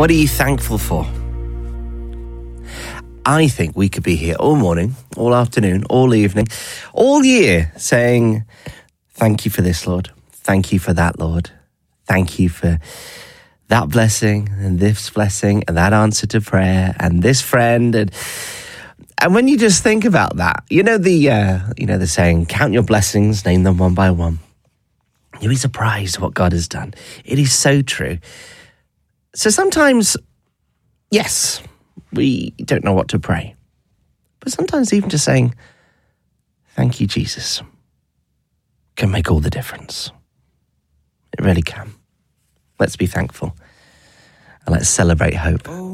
What are you thankful for? I think we could be here all morning, all afternoon, all evening, all year saying, thank you for this, Lord. Thank you for that, Lord. Thank you for that blessing and this blessing and that answer to prayer and this friend. And when you just think about that, the saying, count your blessings, name them one by one. You'll be surprised what God has done. It is so true. So sometimes, yes, we don't know what to pray. But sometimes even just saying, thank you, Jesus, can make all the difference. It really can. Let's be thankful and let's celebrate hope.